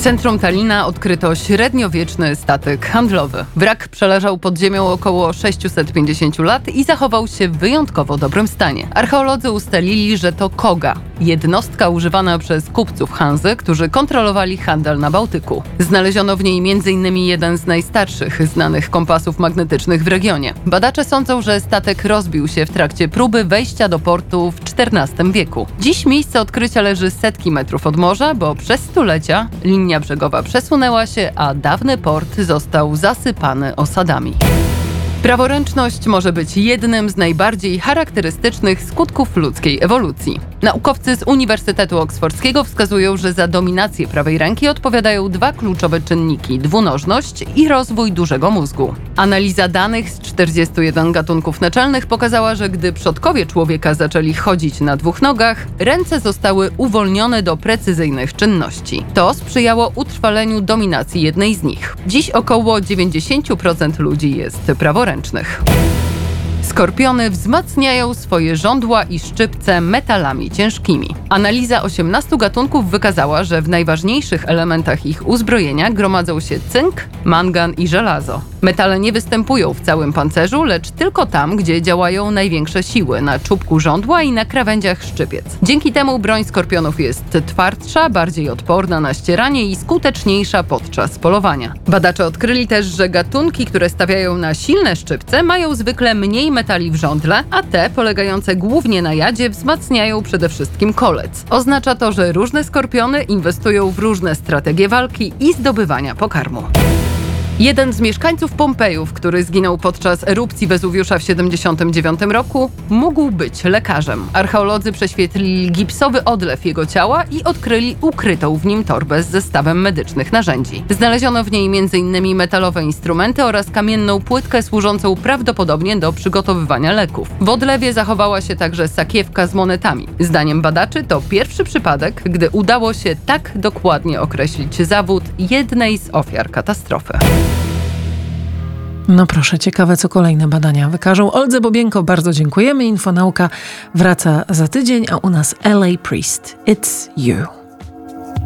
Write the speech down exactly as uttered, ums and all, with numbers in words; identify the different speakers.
Speaker 1: centrum Tallina odkryto średniowieczny statek handlowy. Wrak przeleżał pod ziemią około sześćset pięćdziesiąt lat i zachował się w wyjątkowo dobrym stanie. Archeolodzy ustalili, że to koga, jednostka używana przez kupców Hanzy, którzy kontrolowali handel na Bałtyku. Znaleziono w niej między innymi jeden z najstarszych znanych kompasów magnetycznych w regionie. Badacze sądzą, że statek rozbił się w trakcie próby wejścia do portu w czternastym wieku. Dziś miejsce odkrycia leży setki metrów od morza, bo przez stulecia linia brzegowa przesunęła się, a dawny port został zasypany osadami. Praworęczność może być jednym z najbardziej charakterystycznych skutków ludzkiej ewolucji. Naukowcy z Uniwersytetu Oksfordzkiego wskazują, że za dominację prawej ręki odpowiadają dwa kluczowe czynniki: dwunożność i rozwój dużego mózgu. Analiza danych z czterdziestu jeden gatunków naczelnych pokazała, że gdy przodkowie człowieka zaczęli chodzić na dwóch nogach, ręce zostały uwolnione do precyzyjnych czynności. To sprzyjało utrwaleniu dominacji jednej z nich. Dziś około dziewięćdziesiąt procent ludzi jest praworęcznych. Skorpiony wzmacniają swoje żądła i szczypce metalami ciężkimi. Analiza osiemnastu gatunków wykazała, że w najważniejszych elementach ich uzbrojenia gromadzą się cynk, mangan i żelazo. Metale nie występują w całym pancerzu, lecz tylko tam, gdzie działają największe siły, na czubku żądła i na krawędziach szczypiec. Dzięki temu broń skorpionów jest twardsza, bardziej odporna na ścieranie i skuteczniejsza podczas polowania. Badacze odkryli też, że gatunki, które stawiają na silne szczypce, mają zwykle mniej metali w żądle, a te, polegające głównie na jadzie, wzmacniają przede wszystkim kolec. Oznacza to, że różne skorpiony inwestują w różne strategie walki i zdobywania pokarmu. Jeden z mieszkańców Pompejów, który zginął podczas erupcji Wezuwiusza w siedemdziesiątym dziewiątym roku, mógł być lekarzem. Archeolodzy prześwietlili gipsowy odlew jego ciała i odkryli ukrytą w nim torbę z zestawem medycznych narzędzi. Znaleziono w niej między innymi metalowe instrumenty oraz kamienną płytkę służącą prawdopodobnie do przygotowywania leków. W odlewie zachowała się także sakiewka z monetami. Zdaniem badaczy to pierwszy przypadek, gdy udało się tak dokładnie określić zawód jednej z ofiar katastrofy.
Speaker 2: No proszę, ciekawe, co kolejne badania wykażą. Oldze Bobienko bardzo dziękujemy. Infonauka wraca za tydzień, a u nas L A Priest. It's You.